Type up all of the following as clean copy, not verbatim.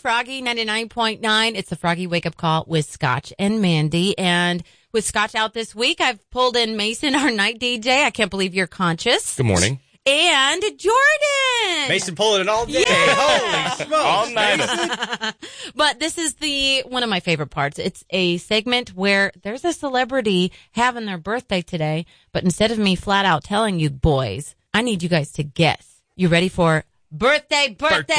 Froggy 99.9. It's the Froggy Wake Up Call with Scotch and Mandy. And with Scotch out this week, I've pulled in Mason, our night DJ. I can't believe you're conscious. Good morning. And Jordan. Mason pulling it all day. Yeah. Holy smokes. All night. But this is one of my favorite parts. It's a segment where there's a celebrity having their birthday today. But instead of me flat out telling you boys, I need you guys to guess. You ready for birthday?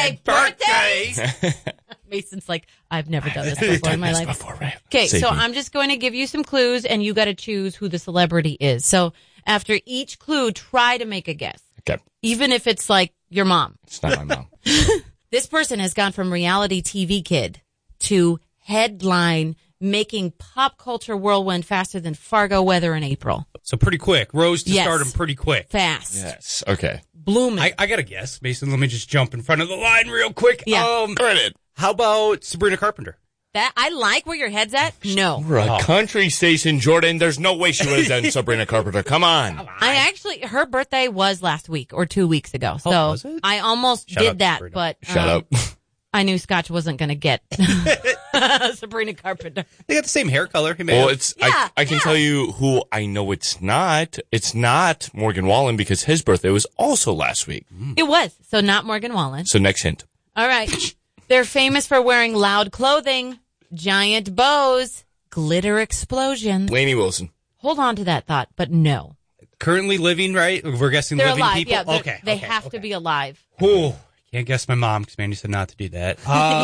Mason's like, I've never done this before in my life. Okay, so I'm just going to give you some clues, and you got to choose who the celebrity is. So after each clue, try to make a guess. Okay. Even if it's like your mom. It's not my mom. This person has gone from reality TV kid to headline making pop culture whirlwind faster than Fargo weather in April. So pretty quick. Rose to stardom pretty quick. Fast. Yes. Okay. Blooming. I got to guess. Mason, let me just jump in front of the line real quick. Yeah. Credit. How about Sabrina Carpenter? That I like where your head's at. No. We're a country station, Jordan. There's no way she would have done Sabrina Carpenter. Come on. Her birthday was last week or 2 weeks ago. So was it? I almost did that, Sabrina. but Shut up. I knew Scotch wasn't going to get Sabrina Carpenter. They got the same hair color. Well, I can tell you who I know it's not. It's not Morgan Wallen because his birthday was also last week. It was. So not Morgan Wallen. So next hint. All right. They're famous for wearing loud clothing, giant bows, glitter explosions. Lainey Wilson. Hold on to that thought, but no. Currently living, right? We're guessing They're living alive. people? Yeah, Okay. They have to be alive. Oh, can't guess my mom because Mandy said not to do that.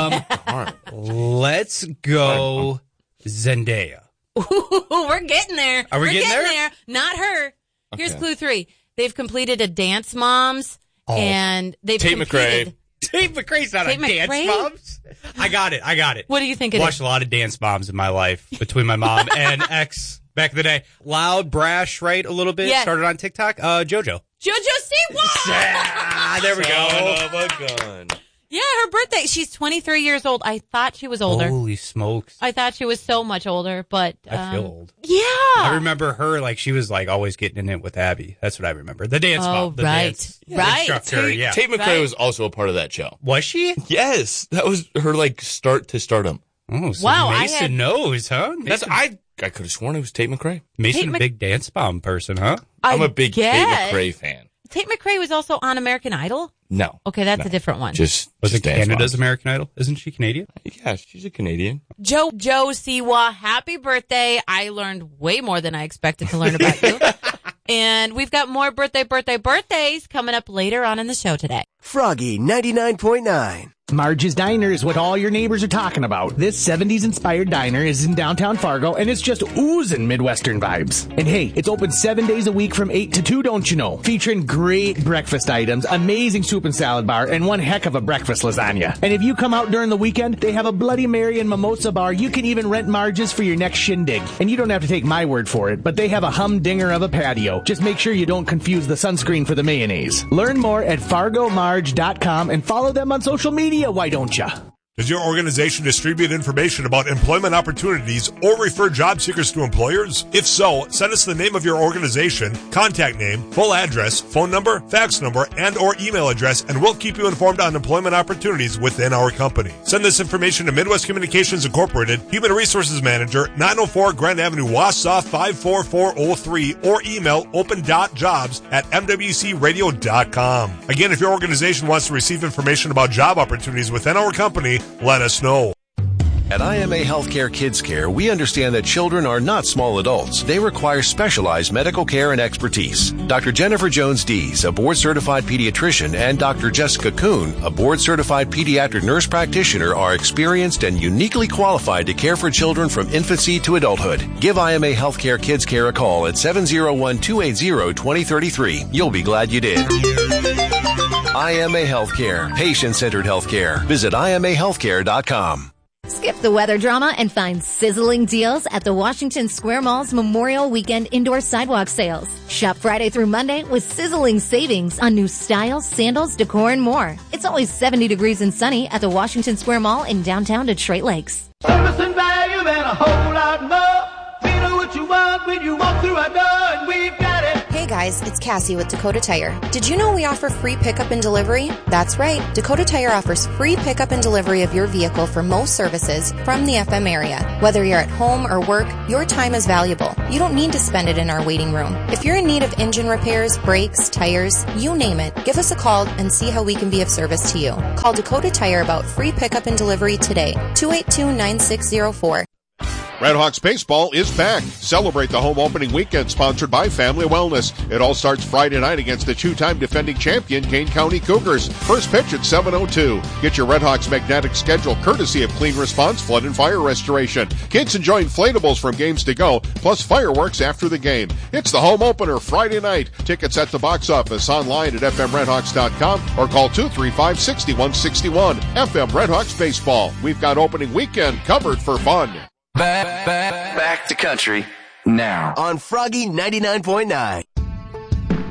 Let's go Zendaya. Ooh, we're getting there. Are we getting there? Not her. Here's clue 3. They've completed a Dance Moms, and they've Tate competed. McRae. Tate McRae's not Tate a Dance McRae? Moms. I got it. What do you think it Watched is? a lot of Dance Moms in my life between my mom and ex back in the day. Loud, brash, right? A little bit. Yeah. Started on TikTok. JoJo. JoJo Siwa! Yeah, there we go. Son of a gun. Yeah, her birthday. She's 23 years old. I thought she was older. Holy smokes. I thought she was so much older, but... I feel old. Yeah. I remember her, like, she was, like, always getting in it with Abby. That's what I remember. The dance mom. The right. dance Right. instructor, yeah. Tate McRae Right. was also a part of that show. Was she? Yes. That was her, like, start to stardom. Oh, so Wow, I Mason had- knows, huh? Mason, I could have sworn it was Tate McRae. Mason Tate a big dance bomb person, huh? I'm a big guess. Tate McRae fan. Tate McRae was also on American Idol? No. Okay, that's a different one. Was it Canada's American Idol? Isn't she Canadian? Yeah, she's a Canadian. Joe Siwa, happy birthday. I learned way more than I expected to learn about you. And we've got more birthdays coming up later on in the show today. Froggy 99.9. Marge's Diner is what all your neighbors are talking about. This 70s-inspired diner is in downtown Fargo, and it's just oozing Midwestern vibes. And hey, it's open 7 days a week from 8 to 2, don't you know? Featuring great breakfast items, amazing soup and salad bar, and one heck of a breakfast lasagna. And if you come out during the weekend, they have a Bloody Mary and mimosa bar. You can even rent Marge's for your next shindig. And you don't have to take my word for it, but they have a humdinger of a patio. Just make sure you don't confuse the sunscreen for the mayonnaise. Learn more at FargoMarge.com and follow them on social media. Why don't ya? Does your organization distribute information about employment opportunities or refer job seekers to employers? If so, send us the name of your organization, contact name, full address, phone number, fax number, and or email address, and we'll keep you informed on employment opportunities within our company. Send this information to Midwest Communications Incorporated, Human Resources Manager, 904 Grand Avenue, Wausau 54403, or email open.jobs@mwcradio.com. Again, if your organization wants to receive information about job opportunities within our company, let us know. At IMA Healthcare Kids Care, we understand that children are not small adults. They require specialized medical care and expertise. Dr. Jennifer Jones-Dees, a board-certified pediatrician, and Dr. Jessica Kuhn, a board-certified pediatric nurse practitioner, are experienced and uniquely qualified to care for children from infancy to adulthood. Give IMA Healthcare Kids Care a call at 701-280-2033. You'll be glad you did. IMA Healthcare, patient-centered healthcare. Visit IMAHealthcare.com. Skip the weather drama and find sizzling deals at the Washington Square Mall's Memorial Weekend Indoor Sidewalk Sales. Shop Friday through Monday with sizzling savings on new styles, sandals, decor, and more. It's always 70 degrees and sunny at the Washington Square Mall in downtown Detroit Lakes. Service and value and a whole lot more. We know what you want when you walk through our door, and we've got it. Hey guys, it's Cassie with Dakota Tire. Did you know we offer free pickup and delivery? That's right. Dakota Tire offers free pickup and delivery of your vehicle for most services from the FM area. Whether you're at home or work, your time is valuable. You don't need to spend it in our waiting room. If you're in need of engine repairs, brakes, tires, you name it, give us a call and see how we can be of service to you. Call Dakota Tire about free pickup and delivery today. 282-9604. Redhawks baseball is back. Celebrate the home opening weekend sponsored by Family Wellness. It all starts Friday night against the two-time defending champion Kane County Cougars. First pitch at 7:02. Get your Redhawks magnetic schedule courtesy of Clean Response Flood and Fire Restoration. Kids enjoy inflatables from games to go, plus fireworks after the game. It's the home opener Friday night. Tickets at the box office, online at fmredhawks.com or call 235-6161. FM Redhawks Baseball. We've got opening weekend covered for fun. Back to country now on Froggy 99.9.